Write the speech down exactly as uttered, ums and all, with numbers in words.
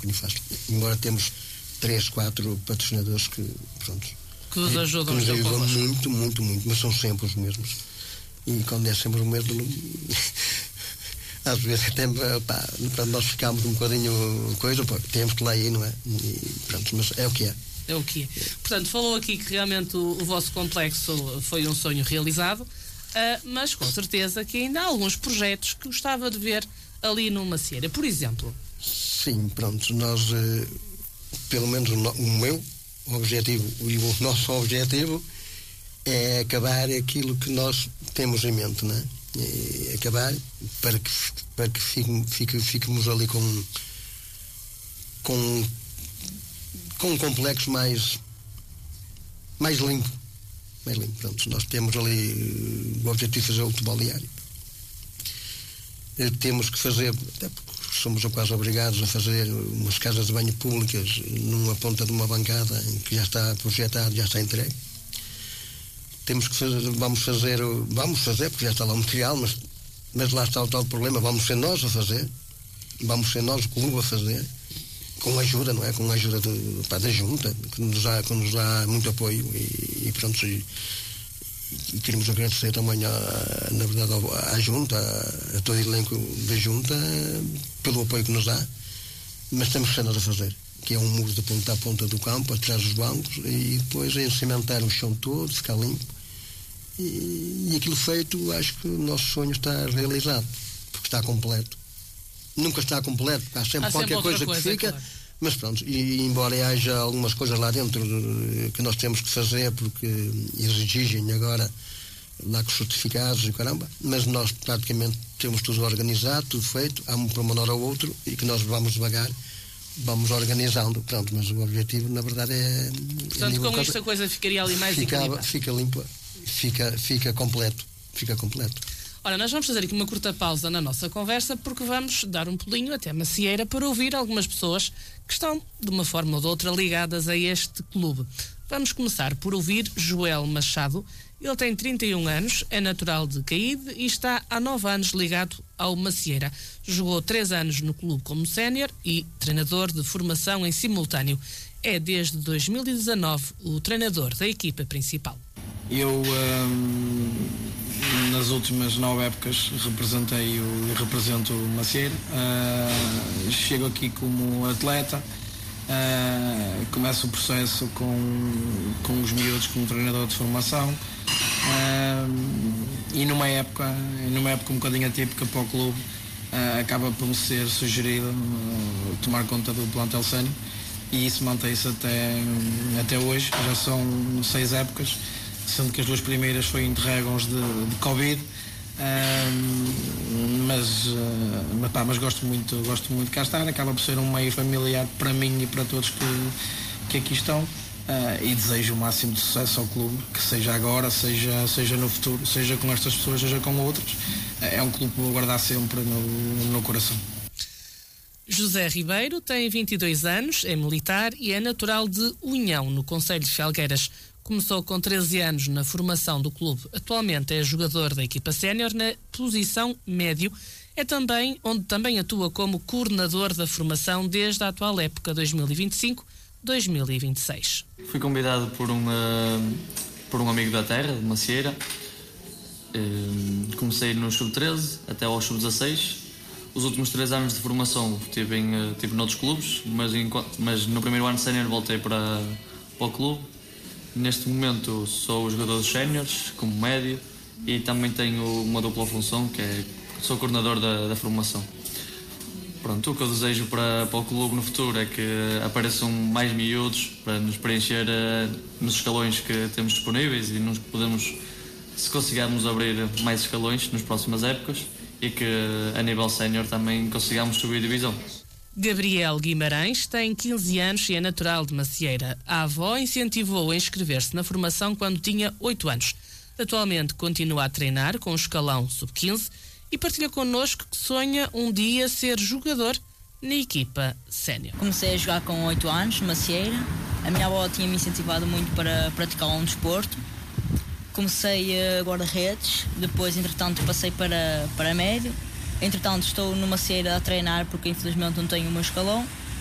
bocadinho fácil. Embora temos três, quatro patrocinadores que, pronto, que nos ajudam, que nos ajudam muito, muito, muito, mas são sempre os mesmos. E quando é sempre o mesmo, às vezes até, pá, nós ficamos um bocadinho coisa, pá, temos que lá ir, não é? E pronto, mas é o que é. É o que é. Portanto, falou aqui que realmente o, o vosso complexo foi um sonho realizado, uh, mas com certeza que ainda há alguns projetos que gostava de ver ali no Macieira. Por exemplo? Sim, pronto, nós, uh, pelo menos o, no, o meu objetivo e o nosso objetivo é acabar aquilo que nós temos em mente, não é? É acabar para que, para que fique, fique, fiquemos ali com, com, com um complexo mais, mais limpo. Mais limpo. Pronto, nós temos ali o objetivo de fazer outro balneário. Temos que fazer, até porque somos quase obrigados a fazer umas casas de banho públicas numa ponta de uma bancada em que já está projetado, já está entregue. Temos que fazer, vamos fazer, vamos fazer, porque já está lá o material, mas, mas lá está o tal problema, vamos ser nós a fazer, vamos ser nós o clube a fazer, com ajuda, não é? Com a ajuda de, pá, da junta, que nos dá, que nos dá muito apoio e, e pronto, e, e queremos agradecer também, a, na verdade, à junta, a, a todo o elenco da junta, pelo apoio que nos dá, mas temos que ser nós a fazer, que é um muro de ponta a ponta do campo, atrás dos bancos, e depois é cimentar o chão todo, ficar limpo. E, e aquilo feito, acho que o nosso sonho está realizado, porque está completo. Nunca está completo, porque há sempre há qualquer sempre coisa, coisa que fica, claro. Mas pronto, e embora haja algumas coisas lá dentro que nós temos que fazer, porque exigem agora lá com os certificados e caramba, mas nós praticamente temos tudo organizado, tudo feito, há um pormenor ao outro, e que nós vamos devagar, vamos organizando, pronto, mas o objetivo na verdade é... Portanto, com isto a coisa ficaria ali mais equilibrada. Fica limpa, fica, fica completo, fica completo. Ora, nós vamos fazer aqui uma curta pausa na nossa conversa, porque vamos dar um pulinho até Macieira para ouvir algumas pessoas que estão, de uma forma ou de outra, ligadas a este clube. Vamos começar por ouvir Joel Machado. Ele tem trinta e um anos, é natural de Caíde e está há nove anos ligado ao Macieira. Jogou três anos no clube como sénior e treinador de formação em simultâneo. É desde dois mil e dezanove o treinador da equipa principal. Eu, hum, nas últimas nove épocas, representei o, represento o Macieira. Uh, chego aqui como atleta, uh, começo o processo com, com os miúdos como treinador de formação. Uh, e numa época, numa época um bocadinho atípica para o clube, uh, acaba por me ser sugerido uh, tomar conta do plantel sénior, e isso mantém-se até, até hoje. Já são seis épocas, sendo que as duas primeiras foi interregnos de, de Covid, uh, mas, uh, mas, pá, mas gosto muito, gosto muito de cá estar. Acaba por ser um meio familiar para mim e para todos que, que aqui estão. Uh, e desejo o máximo de sucesso ao clube, que seja agora, seja, seja no futuro, seja com estas pessoas, seja com outras. Uh, é um clube que vou guardar sempre no, no coração. José Ribeiro tem vinte e dois anos, é militar e é natural de Unhão, no concelho de Felgueiras. Começou com treze anos na formação do clube. Atualmente é jogador da equipa sénior na posição médio. É também onde também atua como coordenador da formação desde a atual época dois mil e vinte e cinco dois mil e vinte e seis. Fui convidado por um, uh, por um amigo da terra, de Macieira. Uh, comecei no sub treze até ao sub dezasseis. Os últimos três anos de formação tive, em, uh, tive noutros clubes, mas, em, mas no primeiro ano sénior voltei para, para o clube. Neste momento sou o jogador dos séniores, como médio, e também tenho uma dupla função, que é sou coordenador da, da formação. Pronto, o que eu desejo para, para o clube no futuro é que apareçam mais miúdos para nos preencher uh, nos escalões que temos disponíveis, e nos podemos, se conseguirmos abrir mais escalões nas próximas épocas, e que a nível sénior também consigamos subir a divisão. Gabriel Guimarães tem quinze anos e é natural de Macieira. A avó incentivou a inscrever-se na formação quando tinha oito anos. Atualmente continua a treinar com o escalão sub quinze e partilha connosco que sonha um dia ser jogador na equipa sénior. Comecei a jogar com oito anos, Macieira. A minha avó tinha-me incentivado muito para praticar um desporto. Comecei a guarda-redes, depois entretanto passei para, para médio. Entretanto estou no Macieira a treinar porque infelizmente não tenho o meu escalão.